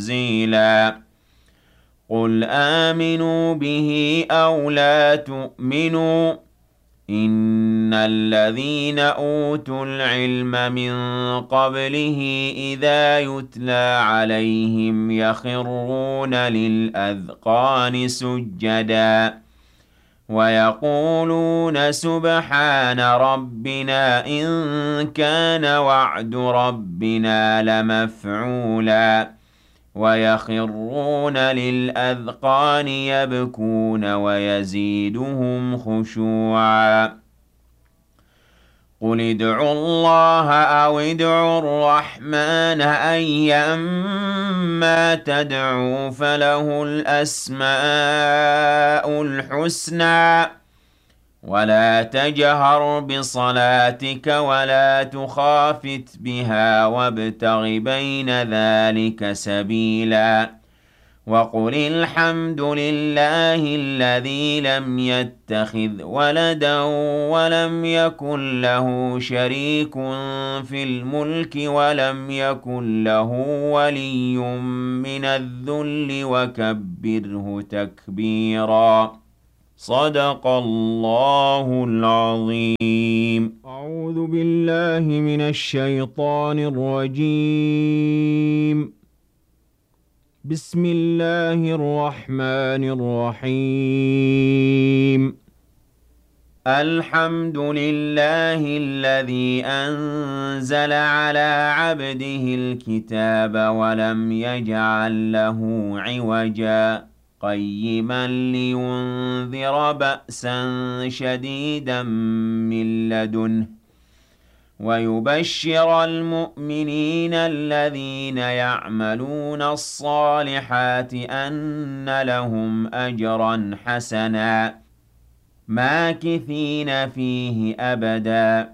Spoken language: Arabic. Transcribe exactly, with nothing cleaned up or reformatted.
تنزيلا قل آمنوا به أو لا تؤمنوا إن الذين أوتوا العلم من قبله إذا يتلى عليهم يخرون للأذقان سجدا ويقولون سبحان ربنا إن كان وعد ربنا لمفعولا ويخرون للأذقان يبكون ويزيدهم خشوعا قل ادعوا الله أو ادعوا الرحمن أيما تدعوا فله الأسماء الحسنى ولا تجهر بصلاتك ولا تخافت بها وابتغ بين ذلك سبيلا وقل الحمد لله الذي لم يتخذ ولدا ولم يكن له شريك في الملك ولم يكن له ولي من الذل وكبره تكبيرا صدق الله العظيم. أعوذ بالله من الشيطان الرجيم. بسم الله الرحمن الرحيم. الحمد لله الذي أنزل على عبده الكتاب ولم يجعل له عوجا قيما لينذر بأسا شديدا من لدنه ويبشر المؤمنين الذين يعملون الصالحات أن لهم أجرا حسنا ماكثين فيه أبدا